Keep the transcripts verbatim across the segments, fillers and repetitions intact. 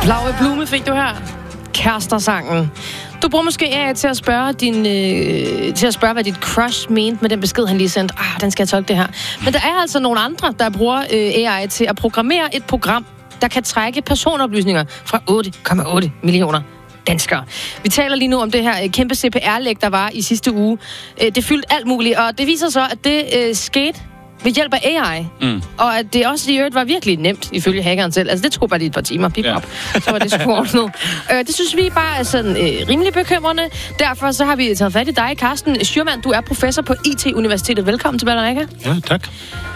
Blaue Blume fik du her. Kærester-sangen. Du bruger måske A I til at spørge din, øh, til at spørge, hvad dit crush mente med den besked, han lige sendte. Ah, den skal jeg tolke det her. Men der er altså nogle andre, der bruger øh, A I til at programmere et program, der kan trække personoplysninger fra otte komma otte millioner danskere. Vi taler lige nu om det her kæmpe C P R-læk, der var i sidste uge. Det fyldte alt muligt, og det viser så, at det øh, skete ved hjælp af A I. Mm. Og at det også i øvrigt var virkelig nemt, ifølge hackeren selv. Altså, det tog bare lige et par timer. Pip ja. op. Så var det sgu ordnet. øh, det synes vi bare er sådan øh, rimelig bekymrende. Derfor så har vi taget fat i dig, Carsten Schürmann. Du er professor på I T-universitetet. Velkommen til Ballerika. Ja, tak.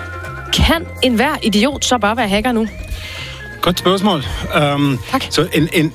Kan enhver idiot så bare være hacker nu? Godt spørgsmål. Um, tak. Så en... en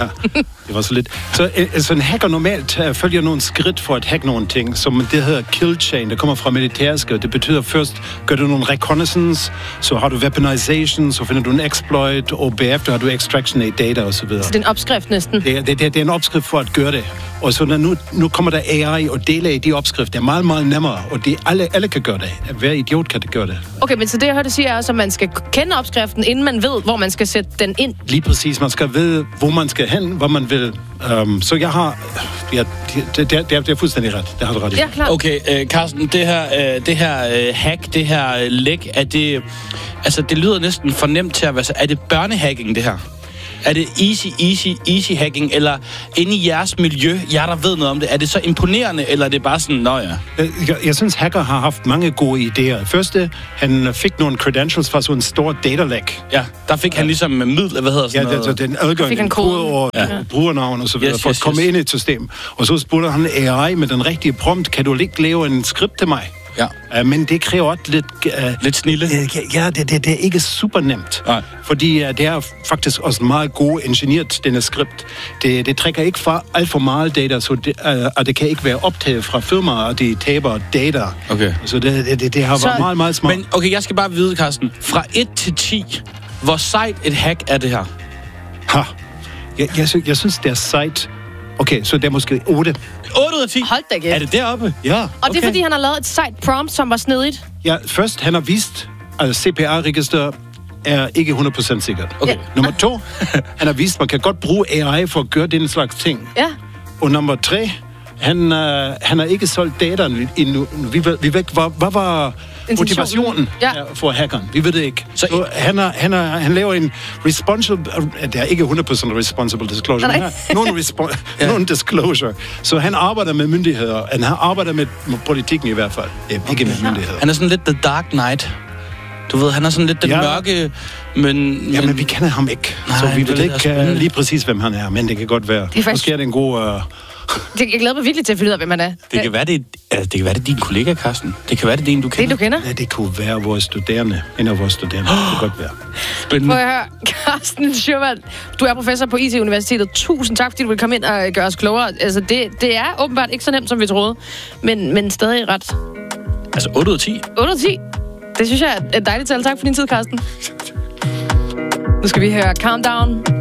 det var så lidt. Så en, så en hacker normalt uh, følger nogle skridt for at hacke nogle ting, som det hedder kill chain. Det kommer fra militærske. Det betyder først, gør du nogle reconnaissance, så har du weaponization, så finder du en exploit, og bagefter har du extraction af data osv. Så det er en opskrift næsten? Det, det, det, det er en opskrift for at gøre det. Og så nu, nu kommer der A I og dele af de opskrifter. Det er meget, meget nemmere, og det, alle, alle kan gøre det. Hver idiot kan det gøre det. Okay, men så det, jeg hørte sige, er også, at man skal kende opskriften, inden man ved, hvor man skal sætte den ind. Lige præcis. Man skal vide, hvor man skal hen, hvor man vil. Um, så jeg har... Ja, det, det, det, det er fuldstændig ret. Det har du ret i. Ja, klart. Okay, uh, Carsten, det her, uh, det her uh, hack, det her uh, læk, er det... Altså, det lyder næsten for nemt til at være... Er det børnehacking, det her? Er det easy, easy, easy hacking, eller inde i jeres miljø, jer der ved noget om det, er det så imponerende, eller er det bare sådan, nå ja? Jeg, jeg synes, hacker har haft mange gode idéer. Første, han fik nogle credentials fra sådan en stor datalæk. Ja, der fik han ligesom middel, hvad hedder sådan ja, noget? Ja, den adgang, en kode og ja. brugernavn og så videre, yes, for yes, at komme yes. ind i et system. Og så spurgte han A I med den rigtige prompt, kan du ikke lave en skript til mig? Ja. Uh, men det kræver også lidt... Uh, lidt snille? Uh, ja, det, det, det er ikke super nemt. Nej. Fordi uh, det er faktisk også meget god ingenieret, denne skript. Det, det trækker ikke fra alt for meget data, så det, uh, og det kan ikke være optaget fra firmaer, og de taber data. Okay. Så det, det, det har så, været meget, meget smart. Men okay, jeg skal bare vide, Carsten, fra et til ti, hvor sejt et hack er det her? Ha. Jeg, jeg, jeg, jeg synes, det er sejt. Okay, så det er måske otte. otte ud af ti? Hold da kæft. Er det deroppe? Ja. Og okay. Det er, fordi han har lavet et sejt prompt, som var snedigt? Ja, først han har vist, at C P R-register er ikke hundrede procent sikkert. Okay. Nummer to, han har vist, at man kan godt bruge A I for at gøre den slags ting. Ja. Og nummer tre, han, øh, han har ikke solgt data endnu. Vi ved, vi ved hvad, hvad var motivationen ja. for hackeren? Vi ved det ikke. Så, så han, har, han, har, han laver en responsible... Det er ikke hundrede procent responsible disclosure. Nej. Nogen respo- ja. nogen disclosure. Så han arbejder med myndigheder. Han arbejder med politikken i hvert fald. Ja, ikke okay. med myndigheder. Han er sådan lidt The Dark Knight. Du ved, han er sådan lidt den ja. mørke, men... Ja, men vi kender ham ikke. Nej, så vi ved ikke uh, lige præcis, hvem han er. Men det kan godt være. Det er faktisk... Måske er det en god... Uh... Det, jeg glæder mig virkelig til at finde ud af, hvem han er. Det kan være, det, altså, det kan være, det er din kollega, Carsten. Det kan være, det er en, du kender. Det, du kender? Ja, det kunne være vores studerende. En af vores studerende. Det kan godt være. Spændende. Prøv at høre, Carsten Schürmann. Du er professor på I T-universitetet. Tusind tak, fordi du vil komme ind og gøre os klogere. Altså, det, det er åbenbart ikke så nemt, som vi troede. Men, men stadig ret. Altså, otte ud af ti? otte ud af ti. Det synes jeg er et dejligt tal. Tak for din tid, Carsten. Nu skal vi høre Countdown